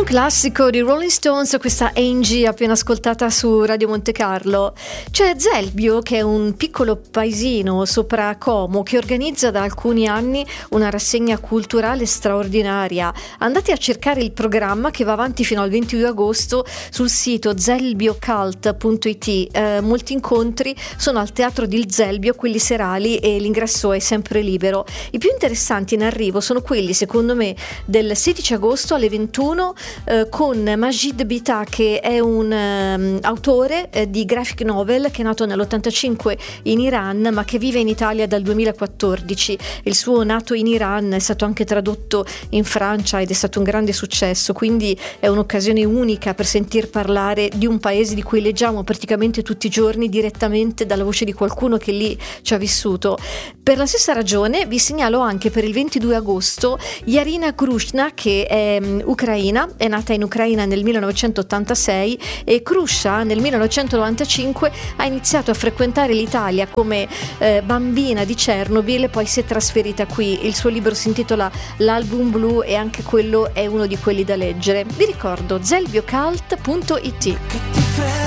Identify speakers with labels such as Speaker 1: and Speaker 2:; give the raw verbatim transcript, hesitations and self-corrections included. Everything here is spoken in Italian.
Speaker 1: Un classico di Rolling Stones, questa Angie appena ascoltata su Radio Monte Carlo. C'è Zelbio, che è un piccolo paesino sopra Como, che organizza da alcuni anni una rassegna culturale straordinaria. Andate a cercare il programma, che va avanti fino al ventidue agosto sul sito zelbiocult punto it. Eh, molti incontri sono al Teatro di Zelbio, quelli serali, e l'ingresso è sempre libero. I più interessanti in arrivo sono quelli, secondo me, del sedici agosto alle ventuno, eh, con Majid Bita, che è un um, autore eh, di graphic novel che è nato nell'ottantacinque in Iran, ma che vive in Italia dal duemilaquattordici. Il suo Nato in Iran è stato anche tradotto in Francia ed è stato un grande successo, quindi è un'occasione unica per sentir parlare di un paese di cui leggiamo praticamente tutti i giorni direttamente dalla voce di qualcuno che lì ci ha vissuto. Per la stessa ragione vi segnalo anche per il ventidue agosto Yarina Krushna, che è um, ucraina, è nata in Ucraina nel millenovecentottantasei, e Krusha nel millenovecentonovantacinque ha iniziato a frequentare l'Italia come eh, bambina di Chernobyl, poi si è trasferita qui. Il suo libro si intitola L'album blu e anche quello è uno di quelli da leggere. Vi ricordo zelbiocult punto it.